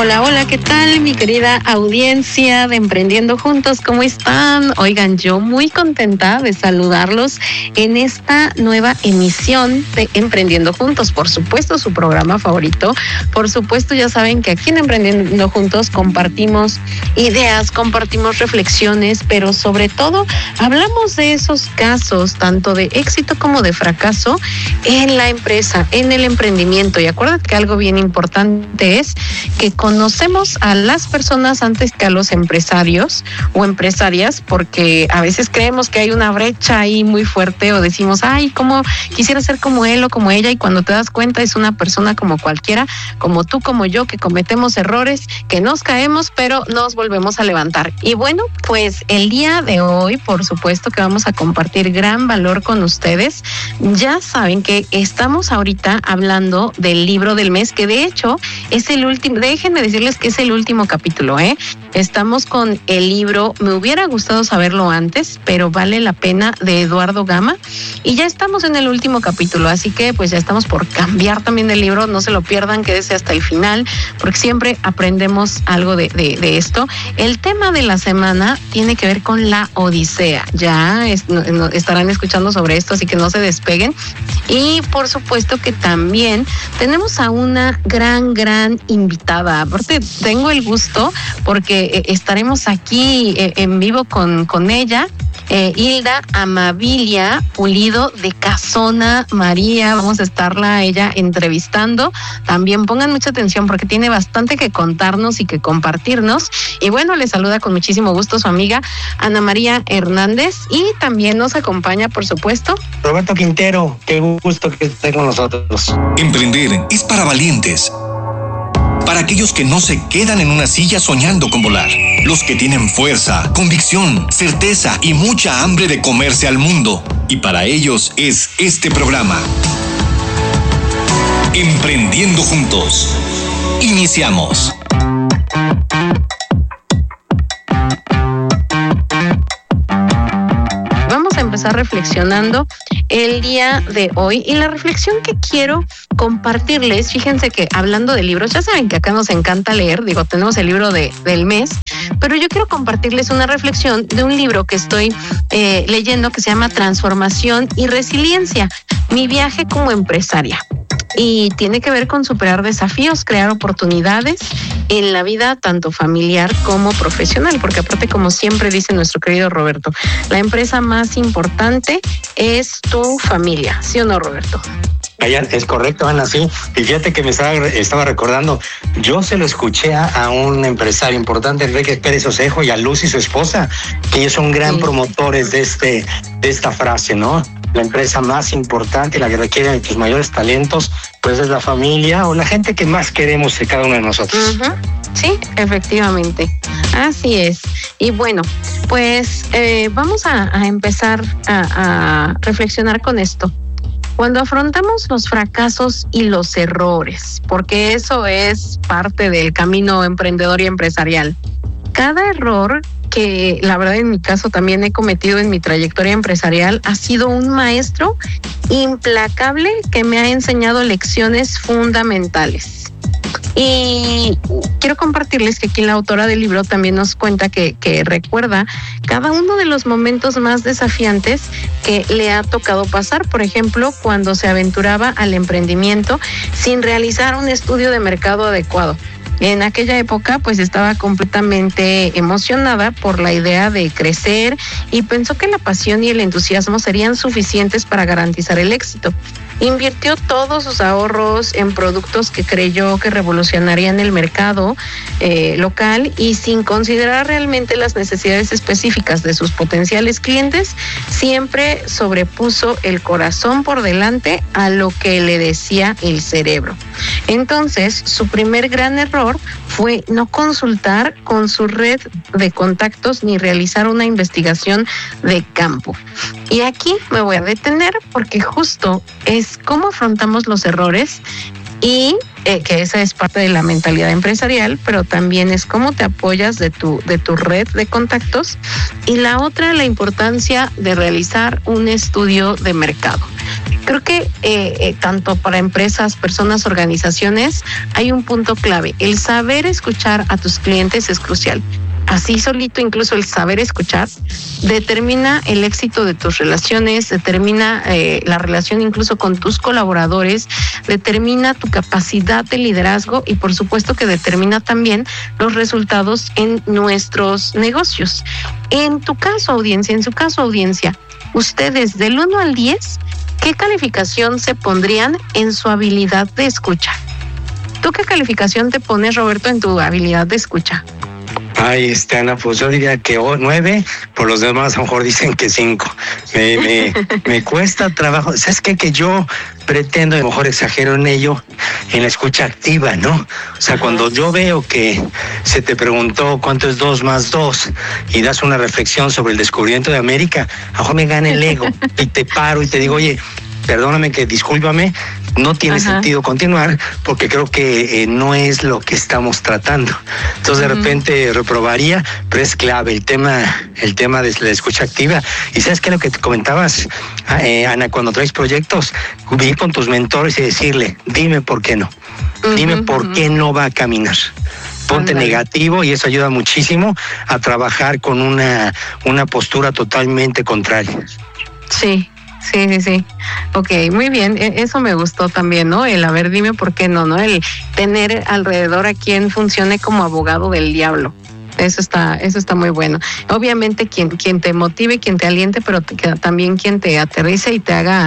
Hola, hola, ¿qué tal mi querida audiencia de Emprendiendo Juntos? ¿Cómo están? Oigan, yo muy contenta de saludarlos en esta nueva emisión de Emprendiendo Juntos. Por supuesto, su programa favorito. Por supuesto, ya saben que aquí en Emprendiendo Juntos compartimos ideas, compartimos reflexiones, pero sobre todo hablamos de esos casos, tanto de éxito como de fracaso en la empresa, en el emprendimiento. Y acuérdate que algo bien importante es que conocemos a las personas antes que a los empresarios o empresarias, porque a veces creemos que hay una brecha ahí muy fuerte o decimos, ay, cómo quisiera ser como él o como ella, y cuando te das cuenta es una persona como cualquiera, como tú, como yo, que cometemos errores, que nos caemos, pero nos volvemos a levantar. Y bueno, pues el día de hoy, por supuesto que vamos a compartir gran valor con ustedes. Ya saben que estamos ahorita hablando del libro del mes, que de hecho es el último. Déjenme decirles que es el último capítulo, ¿eh? Estamos con el libro Me hubiera gustado saberlo antes, pero vale la pena, de Eduardo Gama, y ya estamos en el último capítulo, así que pues ya estamos por cambiar también el libro. No se lo pierdan, quédese hasta el final, porque siempre aprendemos algo de esto. El tema de la semana tiene que ver con la Odisea. Ya estarán escuchando sobre esto, así que no se despeguen. Y por supuesto que también tenemos a una gran invitada. Aparte, tengo el gusto porque estaremos aquí en vivo con ella. Hilda Amabilia Pulido de Casona María. Vamos a estarla ella entrevistando. También pongan mucha atención porque tiene bastante que contarnos y que compartirnos. Y bueno, le saluda con muchísimo gusto su amiga Ana María Hernández, y también nos acompaña, por supuesto, Roberto Quintero. Qué gusto que esté con nosotros. Emprender es para valientes, para aquellos que no se quedan en una silla soñando con volar, los que tienen fuerza, convicción, certeza y mucha hambre de comerse al mundo. Y para ellos es este programa. Emprendiendo Juntos. Iniciamos. Vamos a empezar reflexionando el día de hoy, y la reflexión que quiero compartirles, fíjense que hablando de libros, ya saben que acá nos encanta leer, tenemos el libro del mes, pero yo quiero compartirles una reflexión de un libro que estoy leyendo que se llama Transformación y Resiliencia, mi viaje como empresaria. Y tiene que ver con superar desafíos, crear oportunidades en la vida tanto familiar como profesional, porque aparte, como siempre dice nuestro querido Roberto, la empresa más importante es tu familia, ¿sí o no, Roberto? Es correcto, Ana, sí. Y fíjate que me estaba recordando, yo se lo escuché a un empresario importante, Enrique Pérez Osejo, y a Luz y su esposa, que ellos son gran promotores de esta frase, ¿no? La empresa más importante, la que requiere de tus mayores talentos, pues es la familia o la gente que más queremos de cada uno de nosotros. Uh-huh. Sí, efectivamente. Así es. Y bueno, pues vamos a empezar a reflexionar con esto. Cuando afrontamos los fracasos y los errores, porque eso es parte del camino emprendedor y empresarial, cada error que la verdad en mi caso también he cometido en mi trayectoria empresarial ha sido un maestro implacable que me ha enseñado lecciones fundamentales. Y quiero compartirles que aquí la autora del libro también nos cuenta que recuerda cada uno de los momentos más desafiantes que le ha tocado pasar. Por ejemplo, cuando se aventuraba al emprendimiento sin realizar un estudio de mercado adecuado. En aquella época pues estaba completamente emocionada por la idea de crecer y pensó que la pasión y el entusiasmo serían suficientes para garantizar el éxito. Invirtió todos sus ahorros en productos que creyó que revolucionarían el mercado local, y sin considerar realmente las necesidades específicas de sus potenciales clientes, siempre sobrepuso el corazón por delante a lo que le decía el cerebro. Entonces, su primer gran error fue no consultar con su red de contactos ni realizar una investigación de campo. Y aquí me voy a detener porque justo es cómo afrontamos los errores, y que esa es parte de la mentalidad empresarial, pero también es cómo te apoyas de tu red de contactos. Y la otra, la importancia de realizar un estudio de mercado. Creo que tanto para empresas, personas, organizaciones, hay un punto clave. El saber escuchar a tus clientes es crucial. Así solito, incluso el saber escuchar determina el éxito de tus relaciones, determina la relación incluso con tus colaboradores, determina tu capacidad de liderazgo y por supuesto que determina también los resultados en nuestros negocios. En tu caso, audiencia, en su caso, audiencia, ustedes del 1 al 10, ¿qué calificación se pondrían en su habilidad de escucha? ¿Tú qué calificación te pones, Roberto, en tu habilidad de escucha? Ay, Ana, pues yo diría que 9, por los demás a lo mejor dicen que 5. Me cuesta trabajo. ¿Sabes qué? Que yo pretendo, a lo mejor exagero en ello, en la escucha activa, ¿no? O sea, cuando yo veo que se te preguntó cuánto es 2 más 2 y das una reflexión sobre el descubrimiento de América, a lo mejor me gana el ego y te paro y te digo, oye, perdóname, que discúlpame, no tiene sentido continuar porque creo que no es lo que estamos tratando. Entonces de repente reprobaría, pero es clave el tema de la escucha activa. Y sabes qué, lo que te comentabas, Ana, cuando traes proyectos, ir con tus mentores y decirle, dime por qué no, dime por qué no va a caminar. Ponte negativo y eso ayuda muchísimo a trabajar con una postura totalmente contraria. Sí. Sí. Ok, muy bien. Eso me gustó también, ¿no? El, a ver, dime por qué no, ¿no? El tener alrededor a quien funcione como abogado del diablo. Eso está muy bueno. Obviamente quien te motive, quien te aliente, pero también quien te aterrice y te haga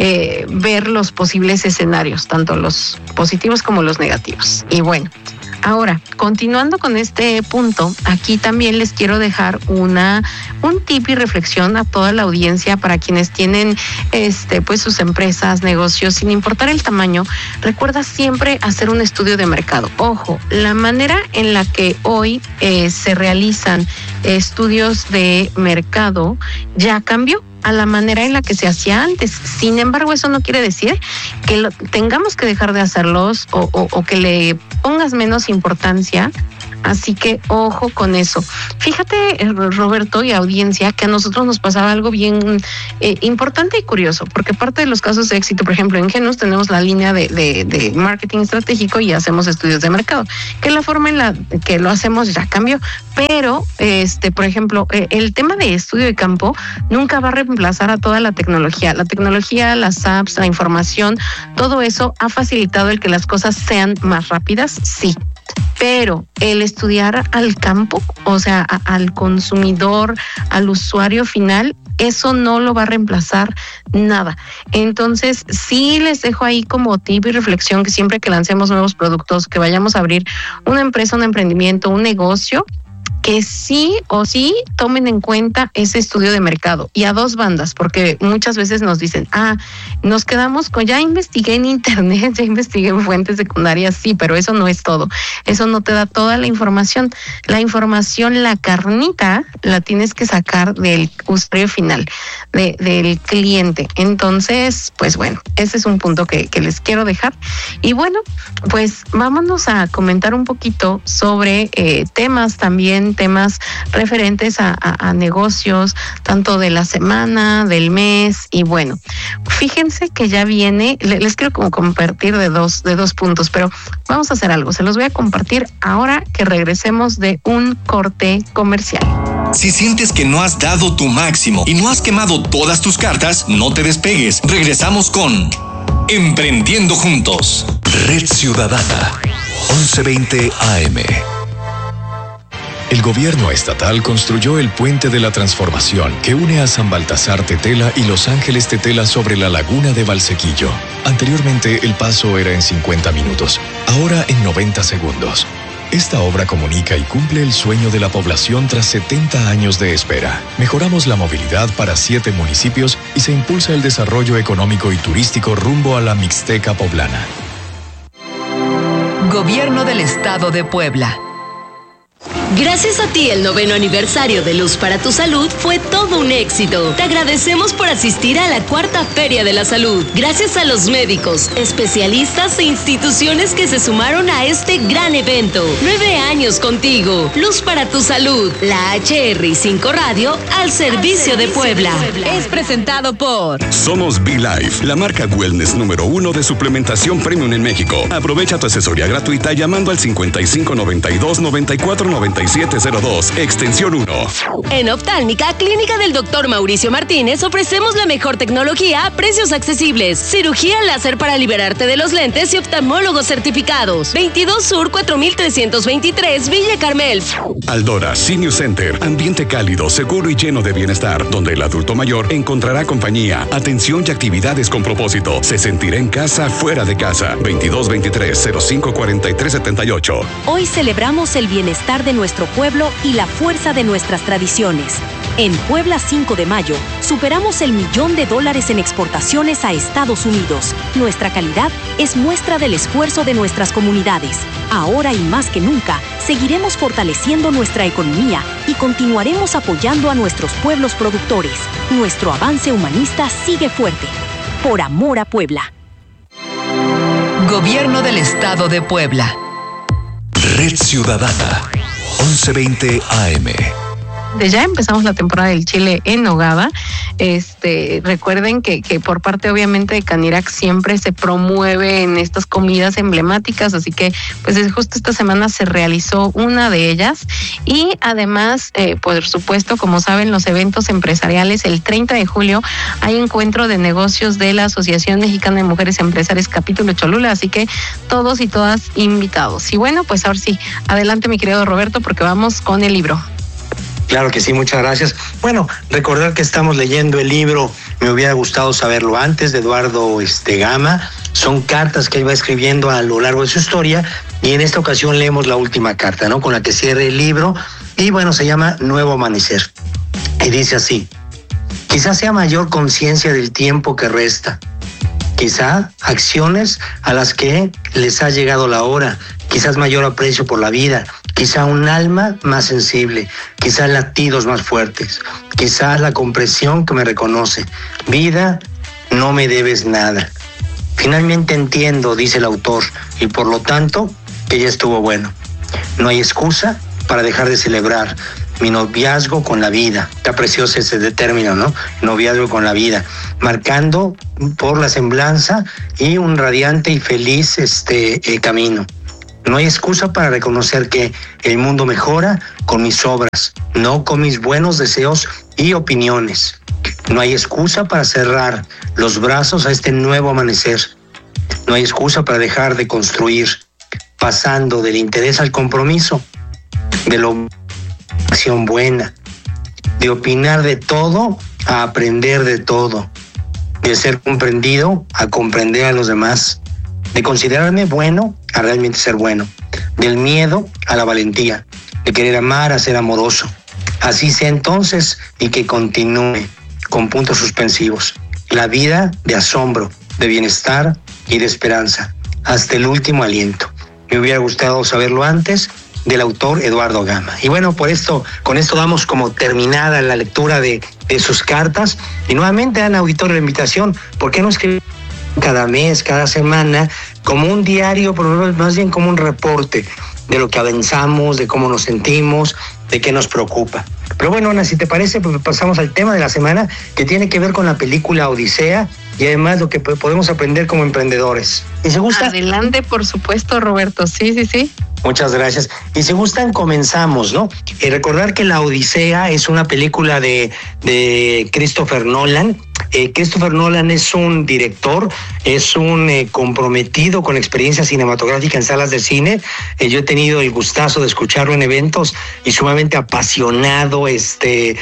ver los posibles escenarios, tanto los positivos como los negativos. Y bueno, ahora, continuando con este punto, aquí también les quiero dejar un tip y reflexión a toda la audiencia para quienes tienen pues sus empresas, negocios, sin importar el tamaño. Recuerda siempre hacer un estudio de mercado. Ojo, la manera en la que hoy se realizan estudios de mercado ya cambió a la manera en la que se hacía antes. Sin embargo, eso no quiere decir que tengamos que dejar de hacerlos o que le pongas menos importancia. Así que ojo con eso. Fíjate, Roberto y audiencia, que a nosotros nos pasaba algo bien importante y curioso, porque parte de los casos de éxito, por ejemplo, en Genus tenemos la línea de marketing estratégico y hacemos estudios de mercado, que la forma en la que lo hacemos ya cambió. Pero, por ejemplo, el tema de estudio de campo nunca va a reemplazar a toda la tecnología. La tecnología, las apps, la información, todo eso ha facilitado el que las cosas sean más rápidas, sí. Pero el estudiar al campo, o sea, al consumidor, al usuario final, eso no lo va a reemplazar nada. Entonces, sí les dejo ahí como tip y reflexión que siempre que lancemos nuevos productos, que vayamos a abrir una empresa, un emprendimiento, un negocio, que sí o sí tomen en cuenta ese estudio de mercado y a dos bandas, porque muchas veces nos dicen, nos quedamos con, ya investigué en internet, ya investigué en fuentes secundarias, sí, pero eso no es todo, eso no te da toda la información, la carnita la tienes que sacar del usuario final, del cliente. Entonces, pues bueno, ese es un punto que les quiero dejar. Y bueno, pues vámonos a comentar un poquito sobre temas referentes a negocios, tanto de la semana, del mes. Y bueno, fíjense que ya viene, les quiero como compartir de dos puntos, pero vamos a hacer algo, se los voy a compartir ahora que regresemos de un corte comercial. Si sientes que no has dado tu máximo y no has quemado todas tus cartas, no te despegues. Regresamos con Emprendiendo Juntos. Red Ciudadana, 1120 AM. El gobierno estatal construyó el Puente de la Transformación que une a San Baltasar Tetela y Los Ángeles Tetela sobre la laguna de Valsequillo. Anteriormente el paso era en 50 minutos, ahora en 90 segundos. Esta obra comunica y cumple el sueño de la población tras 70 años de espera. Mejoramos la movilidad para 7 municipios y se impulsa el desarrollo económico y turístico rumbo a la Mixteca poblana. Gobierno del Estado de Puebla. Gracias a ti, el 9º aniversario de Luz para tu Salud fue todo un éxito. Te agradecemos por asistir a la 4ª Feria de la Salud. Gracias a los médicos, especialistas e instituciones que se sumaron a este gran evento. 9 años contigo. Luz para tu Salud. La HR5 Radio al servicio de Puebla. Es presentado por... Somos B-Life, la marca wellness número 1 de suplementación premium en México. Aprovecha tu asesoría gratuita llamando al 5592-949702, extensión 1. En Oftálmica, Clínica del Dr. Mauricio Martínez, ofrecemos la mejor tecnología a precios accesibles. Cirugía láser para liberarte de los lentes y oftalmólogos certificados. 22 Sur 4323, Villa Carmel. Aldora Senior Center, ambiente cálido, seguro y lleno de bienestar, donde el adulto mayor encontrará compañía, atención y actividades con propósito. Se sentirá en casa, fuera de casa. 2223-054378. Hoy celebramos el bienestar de nuestro pueblo y la fuerza de nuestras tradiciones. En Puebla 5 de Mayo, superamos el $1.000.000 en exportaciones a Estados Unidos. Nuestra calidad es muestra del esfuerzo de nuestras comunidades. Ahora y más que nunca, seguiremos fortaleciendo nuestra economía y continuaremos apoyando a nuestros pueblos productores. Nuestro avance humanista sigue fuerte. Por amor a Puebla. Gobierno del Estado de Puebla. Red Ciudadana, 1120 AM. Ya empezamos la temporada del chile en nogada. Recuerden que por parte obviamente de Canirac siempre se promueven estas comidas emblemáticas, así que pues justo esta semana se realizó una de ellas y además por supuesto, como saben, los eventos empresariales, el 30 de julio hay encuentro de negocios de la Asociación Mexicana de Mujeres Empresarias Capítulo Cholula, así que todos y todas invitados. Y bueno, pues ahora sí, adelante mi querido Roberto, porque vamos con el libro. Claro que sí, muchas gracias. Bueno, recordar que estamos leyendo el libro Me hubiera gustado saberlo antes, de Eduardo Gama. Son cartas que él va escribiendo a lo largo de su historia y en esta ocasión leemos la última carta, ¿no? Con la que cierra el libro y bueno, se llama Nuevo Amanecer. Y dice así: quizás sea mayor conciencia del tiempo que resta, quizá acciones a las que les ha llegado la hora, quizás mayor aprecio por la vida, quizá un alma más sensible, quizá latidos más fuertes, quizá la comprensión que me reconoce. Vida, no me debes nada. Finalmente entiendo, dice el autor, y por lo tanto, que ya estuvo bueno. No hay excusa para dejar de celebrar mi noviazgo con la vida. Está precioso ese término, ¿no? Noviazgo con la vida, marcando por la semblanza y un radiante y feliz camino. No hay excusa para reconocer que el mundo mejora con mis obras, no con mis buenos deseos y opiniones. No hay excusa para cerrar los brazos a este nuevo amanecer. No hay excusa para dejar de construir, pasando del interés al compromiso, de la acción buena, de opinar de todo a aprender de todo, de ser comprendido a comprender a los demás, de considerarme bueno a realmente ser bueno, del miedo a la valentía, de querer amar a ser amoroso. Así sea entonces y que continúe con puntos suspensivos. La vida de asombro, de bienestar y de esperanza, hasta el último aliento. Me hubiera gustado saberlo antes, del autor Eduardo Gama. Y bueno, con esto damos como terminada la lectura de sus cartas. Y nuevamente, Ana, auditorio, la invitación, ¿por qué no escribir cada mes, cada semana, como un diario, pero más bien como un reporte de lo que avanzamos, de cómo nos sentimos, de qué nos preocupa? Pero bueno, Ana, si te parece, pues pasamos al tema de la semana, que tiene que ver con la película Odisea y además lo que podemos aprender como emprendedores. Y si gusta... Adelante, por supuesto, Roberto. Sí. Muchas gracias. Y si gustan, comenzamos, ¿no? Recordar que La Odisea es una película de Christopher Nolan. Christopher Nolan es un director, es un comprometido con experiencia cinematográfica en salas de cine. Yo he tenido el gustazo de escucharlo en eventos y sumamente apasionado. Es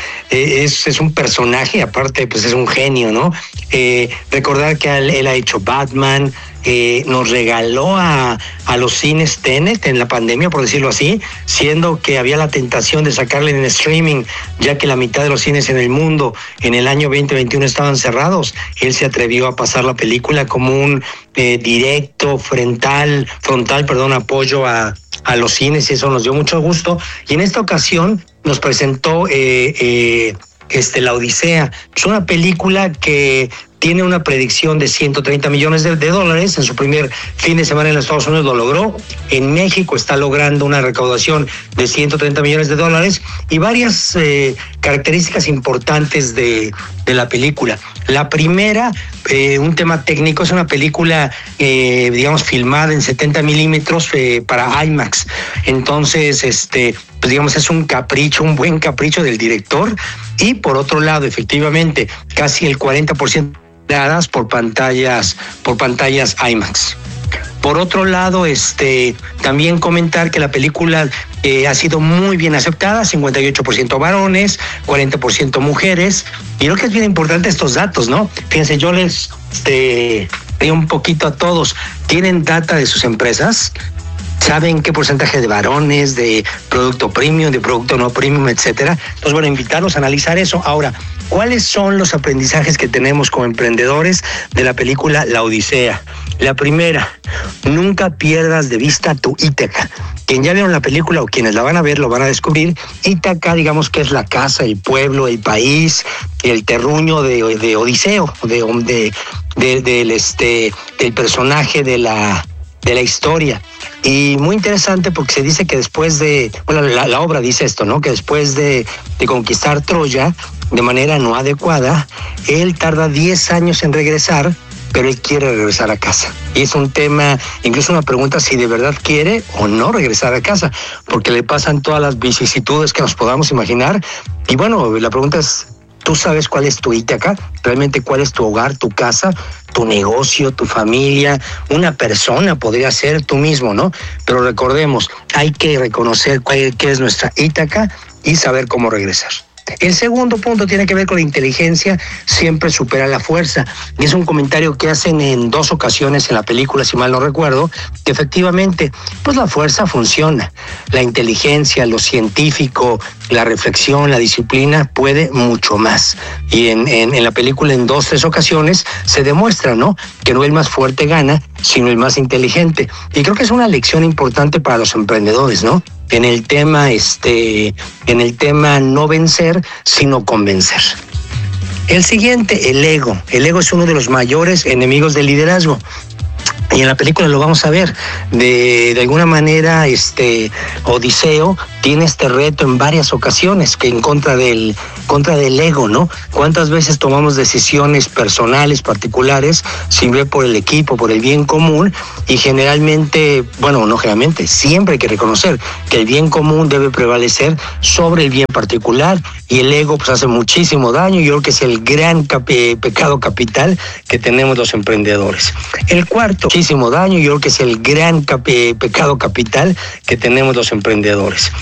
un personaje, aparte pues es un genio, ¿no? Recordar que él ha hecho Batman, nos regaló a los cines Tenet en la pandemia, por decirlo así, siendo que había la tentación de sacarle en streaming, ya que la mitad de los cines en el mundo en el año 2021 estaban cerrados. Él se atrevió a pasar la película como un directo, frontal, apoyo a a los cines y eso nos dio mucho gusto. Y en esta ocasión nos presentó La Odisea. Es una película que tiene una predicción de 130 millones de dólares. En su primer fin de semana en los Estados Unidos lo logró. En México está logrando una recaudación de 130 millones de dólares y varias características importantes de la película. La primera, un tema técnico, es una película, digamos, filmada en 70 milímetros para IMAX. Entonces, pues digamos, es un capricho, un buen capricho del director. Y por otro lado, efectivamente, casi el 40% dadas por pantallas IMAX. Por otro lado, también comentar que la película ha sido muy bien aceptada, 58% varones, 40% mujeres, y creo que es bien importante estos datos, ¿no? Fíjense, yo les digo un poquito a todos, ¿tienen data de sus empresas? ¿Saben qué porcentaje de varones, de producto premium, de producto no premium, etcétera? Entonces, bueno, invitarlos a analizar eso. Ahora, ¿cuáles son los aprendizajes que tenemos como emprendedores de la película La Odisea? La primera, nunca pierdas de vista tu Ítaca. Quien ya vieron la película o quienes la van a ver lo van a descubrir. Ítaca, digamos que es la casa, el pueblo, el país, el terruño de Odiseo, del personaje de la historia. Y muy interesante porque se dice que después de, bueno, la obra dice esto, ¿no? Que después de conquistar Troya de manera no adecuada, él tarda 10 años en regresar, pero él quiere regresar a casa. Y es un tema, incluso una pregunta si de verdad quiere o no regresar a casa, porque le pasan todas las vicisitudes que nos podamos imaginar. Y bueno, la pregunta es, ¿tú sabes cuál es tu Ítaca? ¿Realmente cuál es tu hogar, tu casa, tu negocio, tu familia? Una persona podría ser tú mismo, ¿no? Pero recordemos, hay que reconocer qué es nuestra Ítaca y saber cómo regresar. El segundo punto tiene que ver con la inteligencia, siempre supera la fuerza. Y es un comentario que hacen en 2 ocasiones en la película, si mal no recuerdo, que efectivamente, pues la fuerza funciona. La inteligencia, lo científico, la reflexión, la disciplina puede mucho más. Y en la película en 2-3 ocasiones se demuestra, ¿no? Que no el más fuerte gana, sino el más inteligente. Y creo que es una lección importante para los emprendedores, ¿no? En el tema no vencer, sino convencer. El siguiente, el ego. El ego es uno de los mayores enemigos del liderazgo. Y en la película lo vamos a ver. De alguna manera, Odiseo tiene este reto en varias ocasiones que en contra del ego, ¿no? ¿Cuántas veces tomamos decisiones personales, particulares, sin ver por el equipo, por el bien común? Y generalmente, bueno, no generalmente, siempre hay que reconocer que el bien común debe prevalecer sobre el bien particular, y el ego pues hace muchísimo daño. Yo creo que es el gran pecado capital que tenemos los emprendedores. El cuarto, muchísimo daño, yo creo que es el gran pecado capital que tenemos los emprendedores.